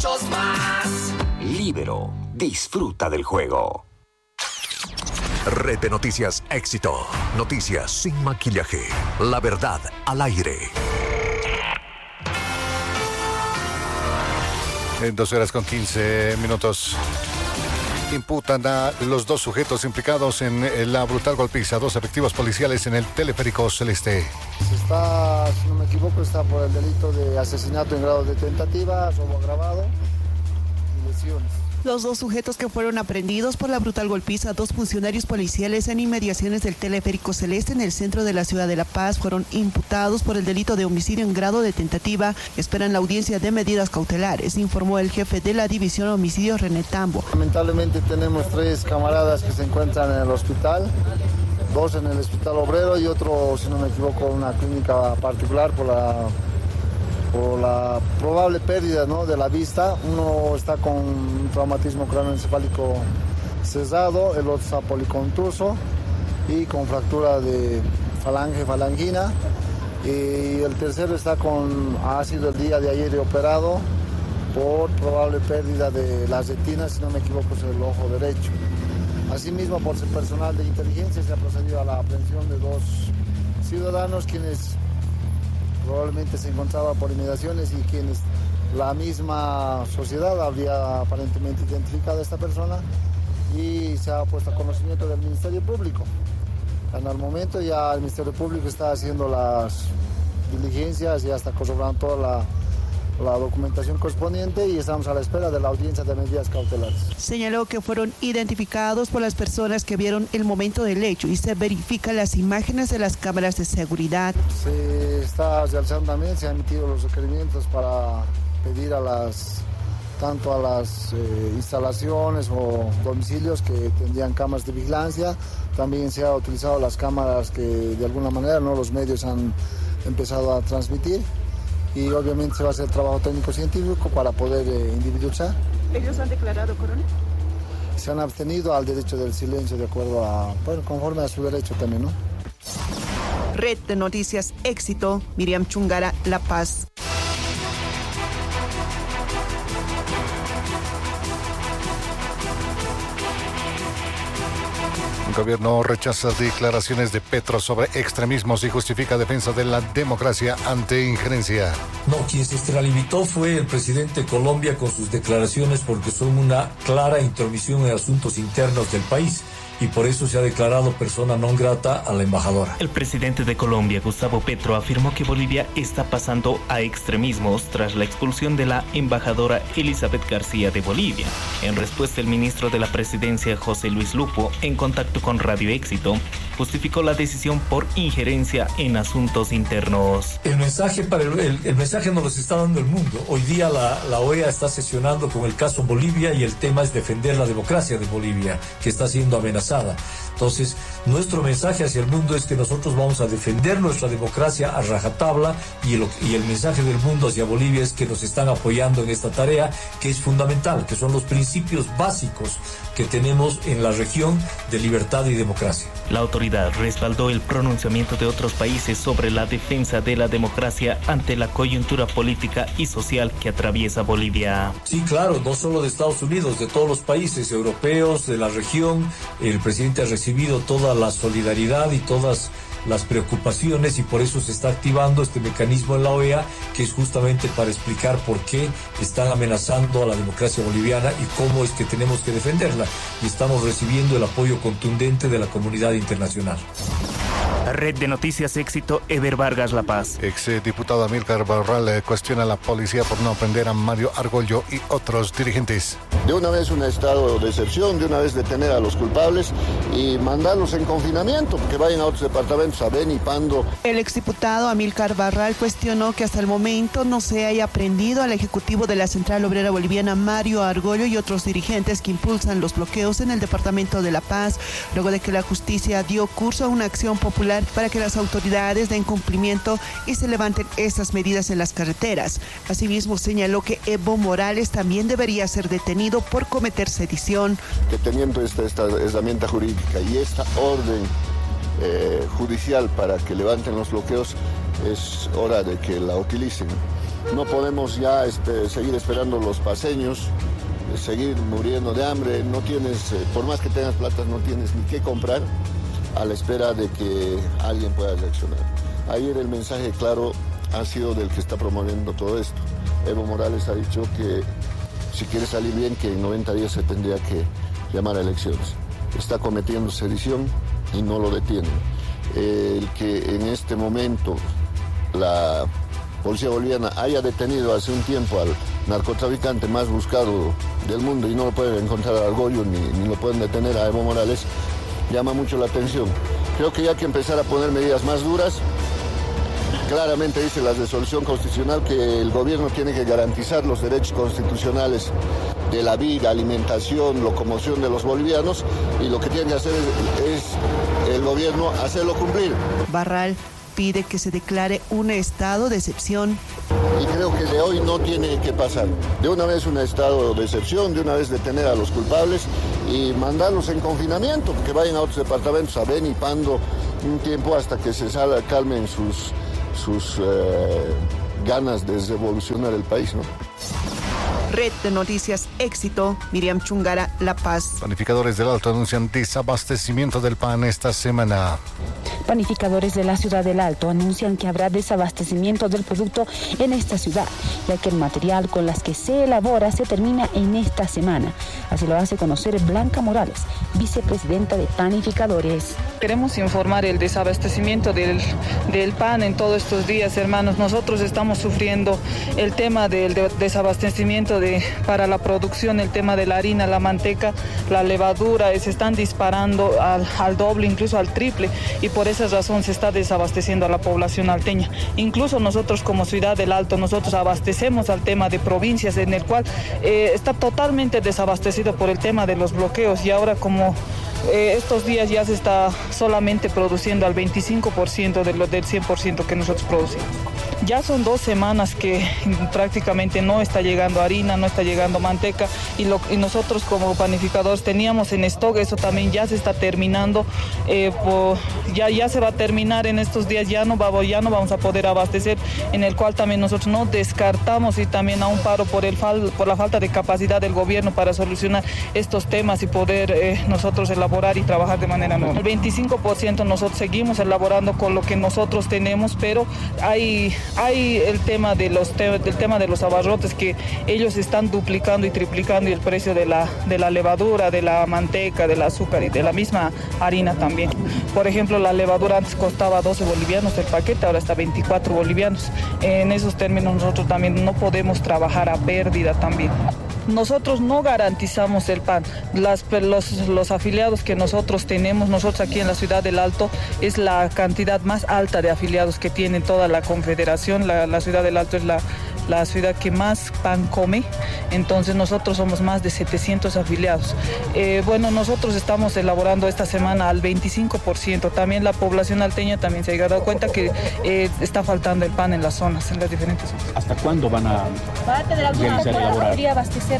muchos más. Líbero, disfruta del juego. Red de Noticias Éxito. Noticias sin maquillaje. La verdad al aire. En 2:15. Imputan a los 2 sujetos implicados en la brutal golpiza, 2 efectivos policiales en el teleférico Celeste. Si no me equivoco, está por el delito de asesinato en grado de tentativa, robo agravado y lesiones. Los 2 sujetos que fueron aprehendidos por la brutal golpiza a 2 funcionarios policiales en inmediaciones del teleférico Celeste en el centro de la ciudad de La Paz fueron imputados por el delito de homicidio en grado de tentativa. Esperan la audiencia de medidas cautelares, informó el jefe de la división homicidios, René Tambo. Lamentablemente tenemos 3 camaradas que se encuentran en el hospital, 2 en el hospital obrero y otro, si no me equivoco, en una clínica particular por la probable pérdida, ¿no?, de la vista. Uno está con un traumatismo cráneoencefálico cesado, el otro está policontuso y con fractura de falangina. Y el tercero ha sido el día de ayer operado por probable pérdida de las retinas, si no me equivoco, es el ojo derecho. Asimismo, por su personal de inteligencia se ha procedido a la aprehensión de 2 ciudadanos quienes probablemente se encontraba por inmediaciones y quienes la misma sociedad habría aparentemente identificado a esta persona y se ha puesto a conocimiento del Ministerio Público. En el momento ya el Ministerio Público está haciendo las diligencias y está corroborando toda la documentación correspondiente y estamos a la espera de la audiencia de medidas cautelares. Señaló que fueron identificados por las personas que vieron el momento del hecho y se verifican las imágenes de las cámaras de seguridad. Se está realizando también, se han emitido los requerimientos para pedir tanto a las instalaciones o domicilios que tendrían cámaras de vigilancia. También se han utilizado las cámaras que de alguna manera los medios han empezado a transmitir. Y obviamente se va a hacer trabajo técnico-científico para poder individualizar. ¿Ellos han declarado, coronel? Se han abstenido al derecho del silencio de acuerdo conforme a su derecho también, ¿no? Red de Noticias Éxito, Miriam Chungara, La Paz. El gobierno rechaza declaraciones de Petro sobre extremismos y justifica defensa de la democracia ante injerencia. No, quien se extralimitó fue el presidente de Colombia con sus declaraciones porque son una clara intromisión en asuntos internos del país. Y por eso se ha declarado persona non grata a la embajadora. El presidente de Colombia, Gustavo Petro, afirmó que Bolivia está pasando a extremismos tras la expulsión de la embajadora Elizabeth García de Bolivia. En respuesta, el ministro de la Presidencia, José Luis Lupo, en contacto con Radio Éxito, justificó la decisión por injerencia en asuntos internos. El mensaje nos lo está dando el mundo. Hoy día la OEA está sesionando con el caso Bolivia y el tema es defender la democracia de Bolivia, que está siendo amenazada. Entonces, nuestro mensaje hacia el mundo es que nosotros vamos a defender nuestra democracia a rajatabla y el mensaje del mundo hacia Bolivia es que nos están apoyando en esta tarea que es fundamental, que son los principios básicos que tenemos en la región de libertad y democracia. La autoridad respaldó el pronunciamiento de otros países sobre la defensa de la democracia ante la coyuntura política y social que atraviesa Bolivia. Sí, claro, no solo de Estados Unidos, de todos los países europeos, de la región. El presidente ha recibido toda la solidaridad y todas las preocupaciones y por eso se está activando este mecanismo en la OEA que es justamente para explicar por qué están amenazando a la democracia boliviana y cómo es que tenemos que defenderla y estamos recibiendo el apoyo contundente de la comunidad internacional. Red de Noticias Éxito, Eber Vargas, La Paz. Exdiputado Amílcar Barral cuestiona a la policía por no aprender a Mario Argollo y otros dirigentes. De una vez un estado de excepción, de una vez detener a los culpables y mandarlos en confinamiento, que vayan a otros departamentos, a Beni, Pando. El exdiputado Amílcar Barral cuestionó que hasta el momento no se haya aprendido al ejecutivo de la Central Obrera Boliviana, Mario Argollo, y otros dirigentes que impulsan los bloqueos en el departamento de La Paz, luego de que la justicia dio curso a una acción popular para que las autoridades den cumplimiento y se levanten estas medidas en las carreteras. Asimismo, señaló que Evo Morales también debería ser detenido por cometer sedición. Que teniendo esta herramienta jurídica y esta orden judicial para que levanten los bloqueos, es hora de que la utilicen. No podemos ya seguir esperando los paseños, seguir muriendo de hambre. No tienes, por más que tengas plata, no tienes ni qué comprar a la espera de que alguien pueda reaccionar. Ayer el mensaje claro ha sido del que está promoviendo todo esto. Evo Morales ha dicho que si quiere salir bien, que en 90 días se tendría que llamar a elecciones. Está cometiendo sedición y no lo detienen. El que en este momento la policía boliviana haya detenido hace un tiempo al narcotraficante más buscado del mundo y no lo pueden encontrar a Argollo ni lo pueden detener a Evo Morales, llama mucho la atención. Creo que ya hay que empezar a poner medidas más duras. Claramente dice la resolución constitucional que el gobierno tiene que garantizar los derechos constitucionales de la vida, alimentación, locomoción de los bolivianos, y lo que tiene que hacer es el gobierno hacerlo cumplir. Barral pide que se declare un estado de excepción. Y creo que de hoy no tiene que pasar. De una vez un estado de excepción, de una vez detener a los culpables y mandarlos en confinamiento, que vayan a otros departamentos, a Beni, Pando, un tiempo hasta que se calmen sus ganas de revolucionar el país, ¿no? Red de Noticias Éxito, Miriam Chungara, La Paz. Panificadores del Alto anuncian desabastecimiento del pan esta semana. Panificadores de la ciudad del Alto anuncian que habrá desabastecimiento del producto en esta ciudad, ya que el material con las que se elabora se termina en esta semana. Así lo hace conocer Blanca Morales, vicepresidenta de Panificadores. Queremos informar el desabastecimiento del pan en todos estos días, hermanos. Nosotros estamos sufriendo el tema del desabastecimiento para la producción, el tema de la harina, la manteca, la levadura, se están disparando al doble, incluso al triple, y por esa razón se está desabasteciendo a la población alteña. Incluso nosotros como ciudad del Alto, nosotros abastecemos al tema de provincias, en el cual está totalmente desabastecido por el tema de los bloqueos, y ahora como estos días ya se está solamente produciendo al 25% del 100% que nosotros producimos. Ya son 2 semanas que prácticamente no está llegando harina, no está llegando manteca, y nosotros como panificadores teníamos en stock, eso también ya se está terminando, ya se va a terminar en estos días, ya no vamos a poder abastecer, en el cual también nosotros no descartamos y también a un paro por la falta de capacidad del gobierno para solucionar estos temas y poder nosotros elaborar y trabajar de manera nueva. El 25% nosotros seguimos elaborando con lo que nosotros tenemos, pero hay el tema de los abarrotes, que ellos están duplicando y triplicando, y el precio de la levadura, de la manteca, del azúcar y de la misma harina también. Por ejemplo, la levadura antes costaba 12 bolivianos el paquete, ahora está 24 bolivianos. En esos términos nosotros también no podemos trabajar a pérdida también. Nosotros no garantizamos el pan. Los afiliados que nosotros tenemos, nosotros aquí en la ciudad del Alto, es la cantidad más alta de afiliados que tiene toda la confederación. La ciudad del Alto es la ciudad que más pan come, entonces nosotros somos más de 700 afiliados. Nosotros estamos elaborando esta semana al 25%. También la población alteña también se ha dado cuenta que está faltando el pan en las diferentes zonas. ¿Hasta cuándo van a tener alguna elaborar? ¿Podría abastecerse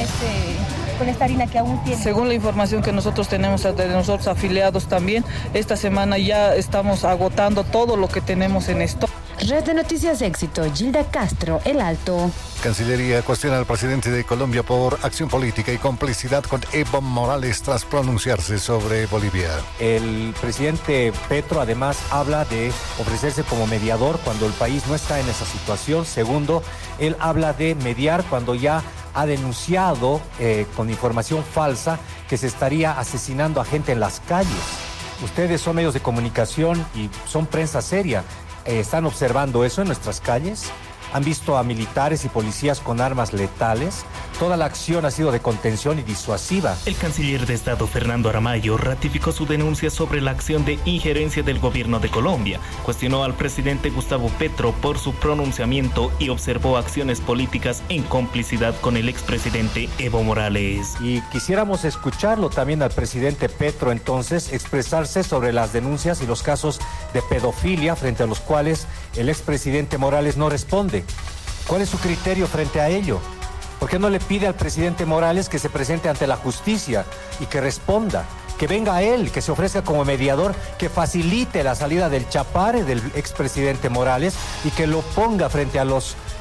con esta harina que aún tiene? Según la información que nosotros tenemos de nosotros afiliados también, esta semana ya estamos agotando todo lo que tenemos en stock. Red de Noticias Éxito, Gilda Castro, El Alto. Cancillería cuestiona al presidente de Colombia por acción política y complicidad con Evo Morales tras pronunciarse sobre Bolivia. El presidente Petro además habla de ofrecerse como mediador cuando el país no está en esa situación. Segundo, él habla de mediar cuando ya ha denunciado con información falsa que se estaría asesinando a gente en las calles. Ustedes son medios de comunicación y son prensa seria. ¿Están observando eso en nuestras calles? ¿Han visto a militares y policías con armas letales? Toda la acción ha sido de contención y disuasiva. El canciller de Estado, Fernando Aramayo, ratificó su denuncia sobre la acción de injerencia del gobierno de Colombia. Cuestionó al presidente Gustavo Petro por su pronunciamiento y observó acciones políticas en complicidad con el expresidente Evo Morales. Y quisiéramos escucharlo también al presidente Petro entonces expresarse sobre las denuncias y los casos de pedofilia frente a los cuales el expresidente Morales no responde. ¿Cuál es su criterio frente a ello? ¿Por qué no le pide al presidente Morales que se presente ante la justicia y que responda? Que venga él, que se ofrezca como mediador, que facilite la salida del chapare del expresidente Morales y que lo ponga frente a los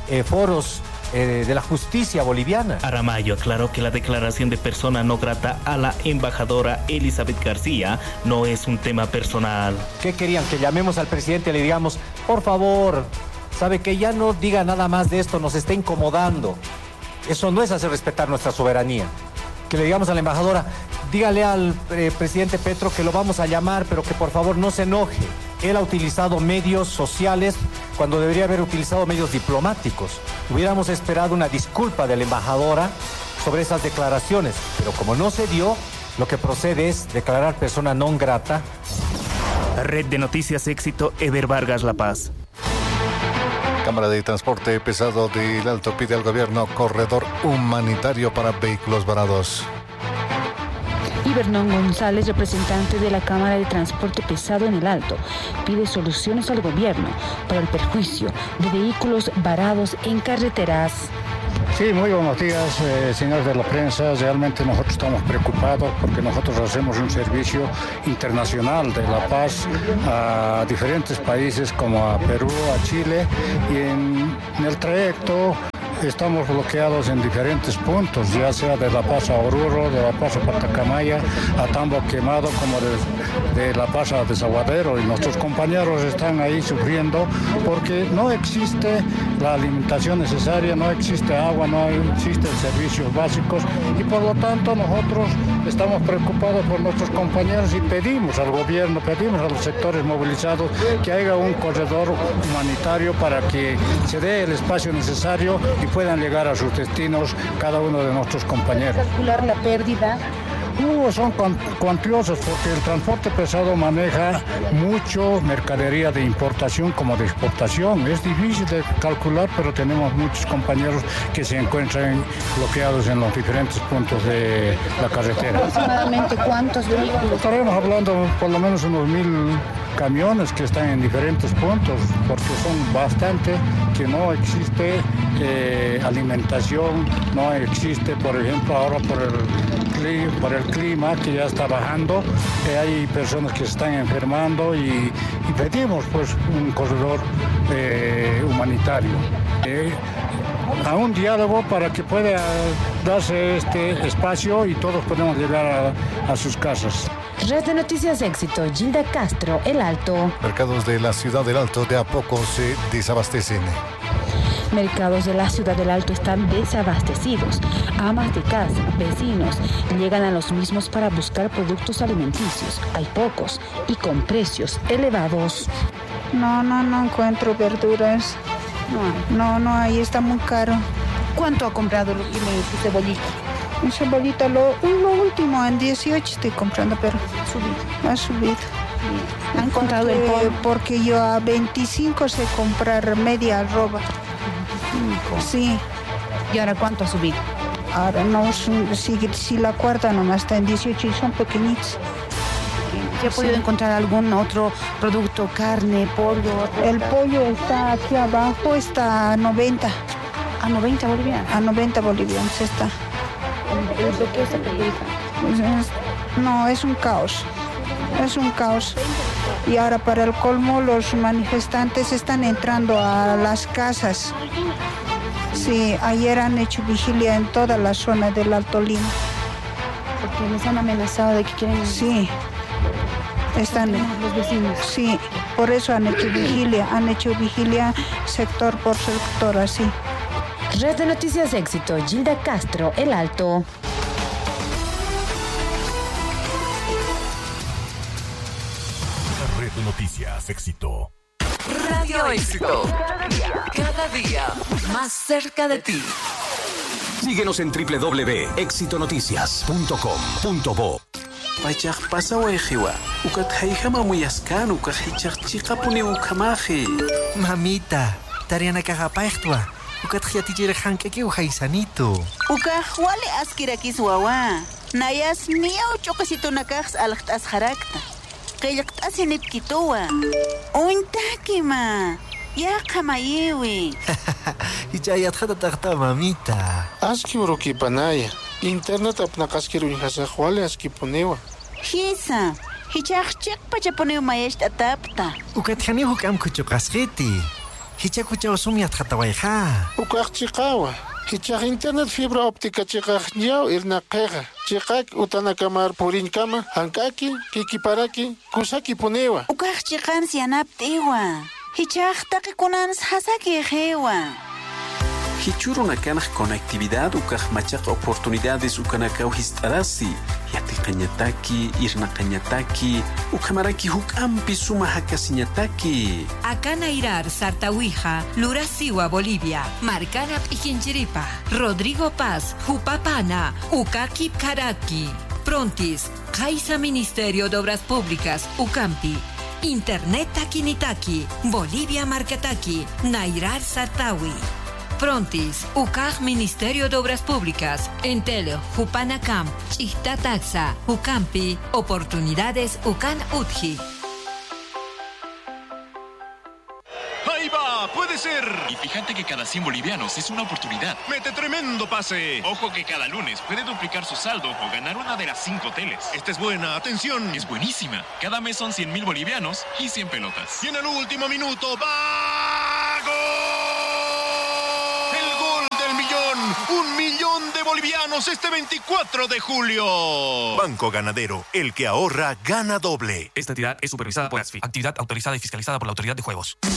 foros de la justicia boliviana. Aramayo aclaró que la declaración de persona no grata a la embajadora Elizabeth García no es un tema personal. ¿Qué querían? Que llamemos al presidente y le digamos, por favor, sabe que ya no diga nada más de esto, nos está incomodando. Eso no es hacer respetar nuestra soberanía. Que le digamos a la embajadora, dígale al presidente Petro que lo vamos a llamar, pero que por favor no se enoje. Él ha utilizado medios sociales cuando debería haber utilizado medios diplomáticos. Hubiéramos esperado una disculpa de la embajadora sobre esas declaraciones, pero como no se dio, lo que procede es declarar persona non grata. Red de Noticias Éxito, Eber Vargas, La Paz. Cámara de Transporte Pesado del Alto pide al gobierno corredor humanitario para vehículos varados. Ibernón González, representante de la Cámara de Transporte Pesado en el Alto, pide soluciones al gobierno para el perjuicio de vehículos varados en carreteras. Sí, muy buenos días, señores de la prensa. Realmente nosotros estamos preocupados porque nosotros hacemos un servicio internacional de La Paz a diferentes países como a Perú, a Chile, y en el trayecto estamos bloqueados en diferentes puntos, ya sea de La Paz a Oruro, de La Paz a Patacamaya, a Tambo Quemado, como de La Paz a Desaguadero, y nuestros compañeros están ahí sufriendo porque no existe la alimentación necesaria, no existe agua, no existen servicios básicos, y por lo tanto nosotros estamos preocupados por nuestros compañeros y pedimos al gobierno, pedimos a los sectores movilizados que haya un corredor humanitario para que se dé el espacio necesario y puedan llegar a sus destinos cada uno de nuestros compañeros. ¿Calcular la pérdida? Son cuantiosos porque el transporte pesado maneja mucho mercadería de importación como de exportación. Es difícil de calcular, pero tenemos muchos compañeros que se encuentran bloqueados en los diferentes puntos de la carretera. ¿Aproximadamente cuántos vehículos? Estaremos hablando por lo menos unos 1000 camiones que están en diferentes puntos, porque son bastante, que no existe alimentación, no existe, por ejemplo, ahora por el clima que ya está bajando, hay personas que se están enfermando y pedimos pues un corredor humanitario. A un diálogo para que pueda darse este espacio y todos podemos llegar a sus casas. Red de Noticias Éxito, Gilda Castro, El Alto. Mercados de la ciudad del Alto de a poco se desabastecen. Mercados de la ciudad del Alto están desabastecidos. Amas de casa, vecinos, llegan a los mismos para buscar productos alimenticios. Hay pocos y con precios elevados. No encuentro verduras. No, ahí está muy caro. ¿Cuánto ha comprado su cebollita? Mi cebollita, lo último, en 18 estoy comprando, pero ha subido. ¿Ha encontrado el pollo? Porque yo a 25 sé comprar media arroba. Sí. ¿Y ahora cuánto ha subido? Ahora no, si la cuarta nomás está en 18 y son pequeñitos. ¿Ya ha podido encontrar algún otro producto, carne, pollo? El pollo está aquí abajo, está a 90. ¿A 90 bolivianos? A 90 bolivianos está. ¿De qué se perjudica? No, es un caos. Es un caos. Y ahora para el colmo los manifestantes están entrando a las casas. Sí, ayer han hecho vigilia en toda la zona del Alto Lima. Porque les han amenazado de que quieren... Sí. Están los vecinos. Sí, por eso han hecho vigilia sector por sector, así. Red de Noticias Éxito, Gilda Castro, El Alto. Red de Noticias Éxito. Radio Éxito. Cada día más cerca de ti. Síguenos en www.exitonoticias.com.bo. Pachak pasa wejiwa. Ukat haijama muyaskan ukat hichak puni ukamaji. Mamita, tariana kagapachtwa. Ukat hiatijere hankeki uhaisanito. Ukah wale askirakis wawa. Nayas miau chokasito nakaks alaktas harakta. Kayakt asinit kitowa. Ointakima. Ya kamayewi. Hichayat hata takta mamita. Aski uruki panaya. Internet apnakaskiru hasa wale aski punewa. Hisa. Hichak pachaponeu mayesh atapta. Ukat hani hukam kuchukasriti. Hichakuchaw sumiat hatawayha. Ukaq chiqawa. Hichaq internet fibra óptica chiqaq ñaw irnaqeqa. Chiqaq utanakamar purinkama hankaki kikiparaki kusaki punewa. Ukaq chiqan sianaptiwa. Hichaq taqikunans hasaki hewa. Hichuruna kanaj conectividad ukaj machaq oportunidades ukanakaw histarasi. Yati qañataki, irna qañataki, ukamaraki hukampi suma hakasiñataki. Acá Nairar, Sartawija, Lurasiwa, Bolivia, Marcana Pijinchiripa, Rodrigo Paz, Jupapana, Ukaki Karaki. Prontis, Caixa Ministerio de Obras Públicas, Ucampi. Internet Takinitaki, Bolivia Marcataki, Nairar Sartawi. Prontis, UCAG Ministerio de Obras Públicas, Entel, Jupanacam, Chihta Taxa, Ucampi, Oportunidades Ucan Utji. ¡Ahí va! ¡Puede ser! Y fíjate que cada 100 bolivianos es una oportunidad. ¡Mete tremendo pase! Ojo que cada lunes puede duplicar su saldo o ganar una de las 5 teles. Esta es buena, atención. Es buenísima. Cada mes son 100.000 bolivianos y 100 pelotas. Y en el último minuto, ¡va! ¡Gol! ¡1 millón de bolivianos este 24 de julio! Banco Ganadero, el que ahorra, gana doble. Esta entidad es supervisada por ASFI, actividad autorizada y fiscalizada por la Autoridad de Juegos.